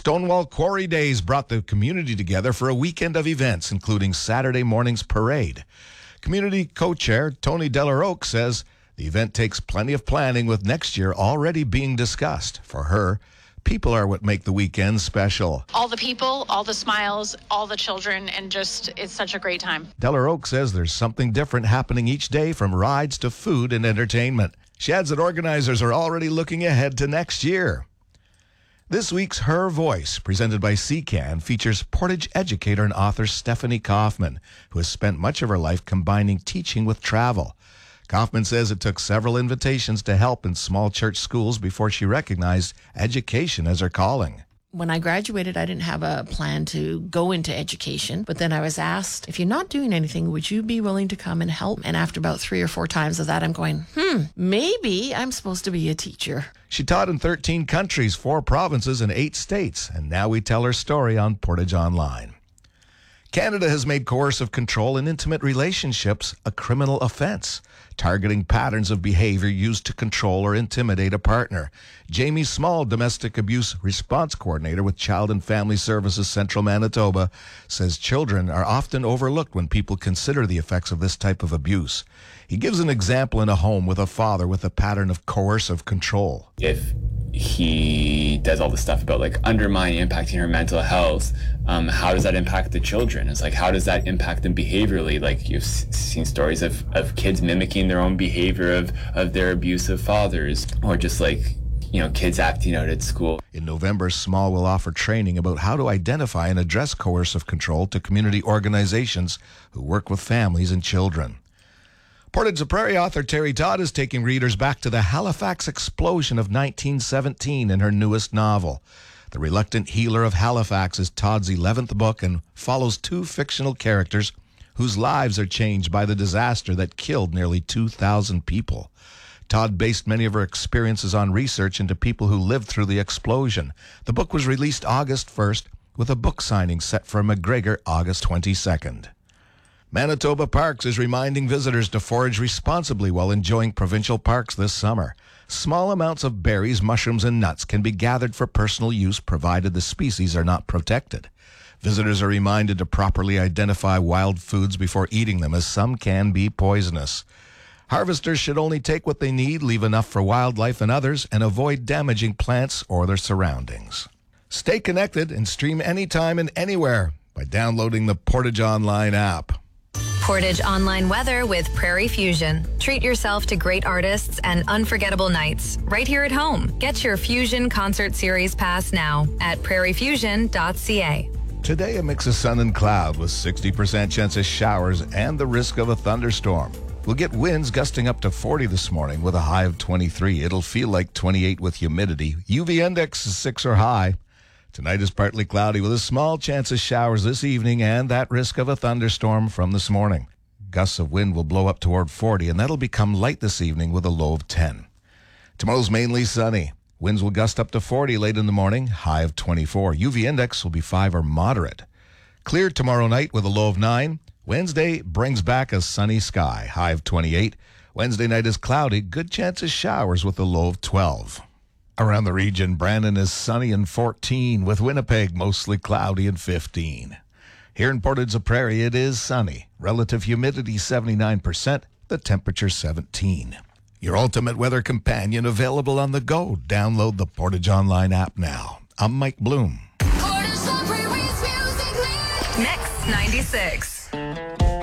Stonewall Quarry Days brought the community together for a weekend of events, including Saturday morning's parade. Community co-chair Tony Delaroque says the event takes plenty of planning, with next year already being discussed. For her, people are what make the weekend special. All the people, all the smiles, all the children, and just, it's such a great time. Delaroque says there's something different happening each day, from rides to food and entertainment. She adds that organizers are already looking ahead to next year. This week's Her Voice, presented by CCAN, features Portage educator and author Stephanie Kaufman, who has spent much of her life combining teaching with travel. Kaufman says it took several invitations to help in small church schools before she recognized education as her calling. When I graduated, I didn't have a plan to go into education, but then I was asked, if you're not doing anything, would you be willing to come and help? And after about 3 or 4 times of that, I'm going, maybe I'm supposed to be a teacher. She taught in 13 countries, 4 provinces, and 8 states, and now we tell her story on Portage Online. Canada has made coercive control in intimate relationships a criminal offense, targeting patterns of behavior used to control or intimidate a partner. Jamie Small, domestic abuse response coordinator with Child and Family Services Central Manitoba, says children are often overlooked when people consider the effects of this type of abuse. He gives an example in a home with a father with a pattern of coercive control. If he does all this stuff about like undermining, impacting her mental health, how does that impact the children? It's like, how does that impact them behaviorally? Like, you've seen stories of kids mimicking their own behavior of their abusive fathers, or just like, kids acting out at school. In November, Small will offer training about how to identify and address coercive control to community organizations who work with families and children. Portage la Prairie author Terry Todd is taking readers back to the Halifax explosion of 1917 in her newest novel. The Reluctant Healer of Halifax is Todd's 11th book and follows 2 fictional characters whose lives are changed by the disaster that killed nearly 2,000 people. Todd based many of her experiences on research into people who lived through the explosion. The book was released August 1st, with a book signing set for McGregor August 22nd. Manitoba Parks is reminding visitors to forage responsibly while enjoying provincial parks this summer. Small amounts of berries, mushrooms, and nuts can be gathered for personal use, provided the species are not protected. Visitors are reminded to properly identify wild foods before eating them, as some can be poisonous. Harvesters should only take what they need, leave enough for wildlife and others, and avoid damaging plants or their surroundings. Stay connected and stream anytime and anywhere by downloading the Portage Online app. Portage Online weather with Prairie Fusion. Treat yourself to great artists and unforgettable nights right here at home. Get your Fusion Concert Series pass now at prairiefusion.ca. Today, a mix of sun and cloud with 60% chance of showers and the risk of a thunderstorm. We'll get winds gusting up to 40 this morning with a high of 23. It'll feel like 28 with humidity. UV index is 6 or high. Tonight is partly cloudy with a small chance of showers this evening and that risk of a thunderstorm from this morning. Gusts of wind will blow up toward 40, and that'll become light this evening with a low of 10. Tomorrow's mainly sunny. Winds will gust up to 40 late in the morning, high of 24. UV index will be 5 or moderate. Clear tomorrow night with a low of 9. Wednesday brings back a sunny sky, high of 28. Wednesday night is cloudy, good chance of showers with a low of 12. Around the region, Brandon is sunny and 14, with Winnipeg mostly cloudy and 15. Here in Portage la Prairie, it is sunny. Relative humidity 79%, the temperature 17. Your ultimate weather companion available on the go. Download the Portage Online app now. I'm Mike Bloom. Next 96.